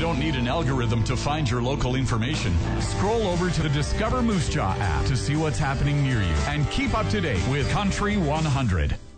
don't need an algorithm to find your local information. Scroll over to the Discover Moose Jaw app to see what's happening near you and keep up to date with Country 100.